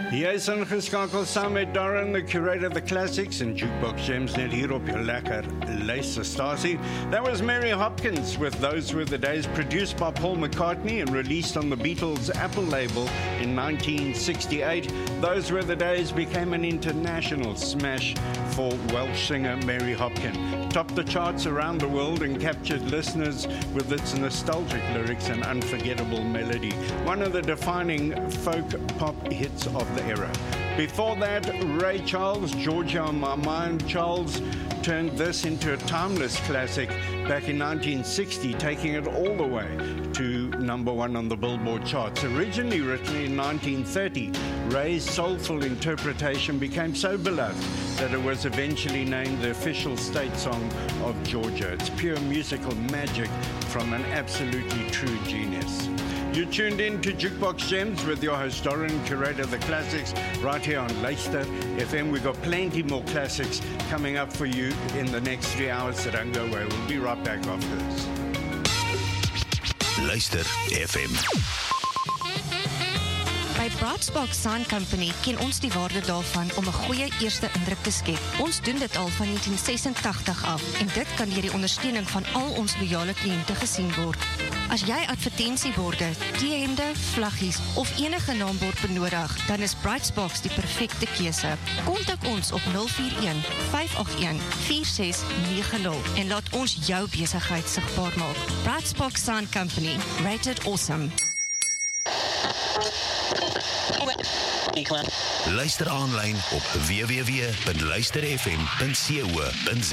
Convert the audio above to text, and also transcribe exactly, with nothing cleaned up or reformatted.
Jy is ingeskakeld saam met Darren, the curator of the classics and Jukebox Gems net hier op jou lekker luisterstasie. That was Mary Hopkins with Those Were the Days, produced by Paul McCartney and released on the Beatles' Apple label in nineteen sixty-eight. Those Were the Days became an international smash for Welsh singer Mary Hopkins. Topped the charts around the world and captured listeners with its nostalgic lyrics and unforgettable melody. One of the defining folk pop hits of the era. Before that, Ray Charles, Georgia on My Mind. Charles turned this into a timeless classic back in nineteen sixty, taking it all the way to number one on the Billboard charts. Originally written in nineteen thirty, Ray's soulful interpretation became so beloved that it was eventually named the official state song of Georgia. It's pure musical magic from an absolutely true genius. You're tuned in to Jukebox Gems with your host Darren, curator of the classics, right here on Leicester F M. We've got plenty more classics coming up for you in the next three hours, so don't go away. We'll be right back after this. Leicester F M. By Brightspark Sign Company ken ons die waarde daarvan om 'n goeie eerste indruk te skep. Ons doen dit al van negentien sesentagtig af en dit kan deur die ondersteuning van al ons loyale kliënte gesien word. As jy advertensieborde, T-hemde, vlaggies of enige naambord benodig, dan is Brightspark die perfekte keuse. Kontak ons op nul vier een, vyf agt een, vier ses nege nul en laat ons jou besigheid sigbaar maak. Brightspark Sign Company, rated awesome. Luister aanlyn op w w w punt luister f m punt co punt za.